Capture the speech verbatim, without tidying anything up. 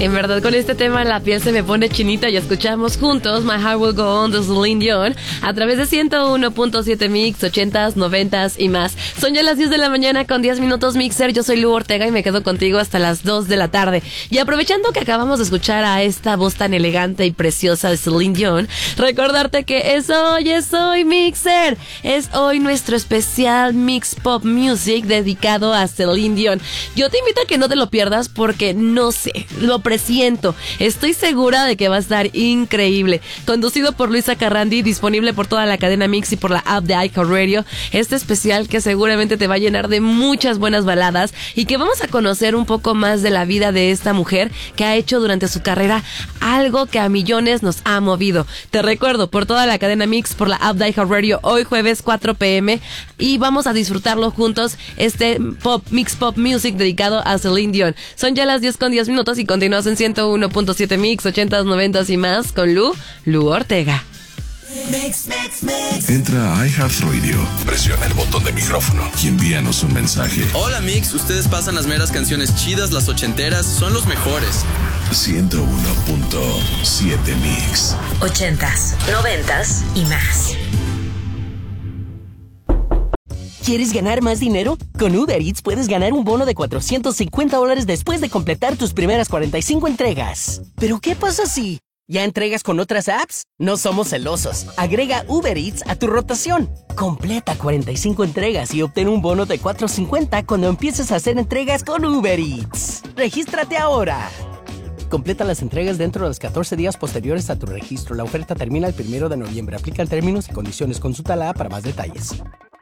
En verdad, con este tema la piel se me pone chinita y escuchamos juntos My Heart Will Go On de Celine Dion a través de ciento uno punto siete Mix, ochentas, noventas y más. Son ya las diez de la mañana con diez minutos Mixer. Yo soy Lu Ortega y me quedo contigo hasta las dos de la tarde. Y aprovechando que acabamos de escuchar a esta voz tan elegante y preciosa de Celine Dion, recordarte que es hoy, es hoy Mixer. Es hoy nuestro especial Mix Pop Music dedicado a Celine Dion. Yo te invito a que no te lo pierdas porque no sé, lo presiento. Estoy segura de que va a estar increíble. Conducido por Luisa Carrandi, disponible por toda la cadena Mix y por la app de iHeartRadio. Este especial que seguramente te va a llenar de muchas buenas baladas y que vamos a conocer un poco más de la vida de esta mujer que ha hecho durante su carrera algo que a millones nos ha movido. Te recuerdo, por toda la cadena Mix, por la app de iHeartRadio, hoy jueves cuatro pm, y vamos a disfrutarlo juntos, este pop Mix Pop Music dedicado a Celine Dion. Son ya las diez con diez minutos y continúas en ciento uno punto siete Mix, ochentas, noventas y más con Lu, Lu Ortega. Mix, mix, mix. Entra a iHeartRadio, presiona el botón de micrófono y envíanos un mensaje. Hola Mix, ustedes pasan las meras canciones chidas, las ochenteras, son los mejores. ciento uno punto siete Mix. Ochentas, noventas y más. ¿Quieres ganar más dinero? Con Uber Eats puedes ganar un bono de cuatrocientos cincuenta dólares después de completar tus primeras cuarenta y cinco entregas. ¿Pero qué pasa si ya entregas con otras apps? No somos celosos. Agrega Uber Eats a tu rotación. Completa cuarenta y cinco entregas y obtén un bono de cuatrocientos cincuenta cuando empieces a hacer entregas con Uber Eats. ¡Regístrate ahora! Completa las entregas dentro de los catorce días posteriores a tu registro. La oferta termina el primero de noviembre. Aplican términos y condiciones. Consulta la app para más detalles.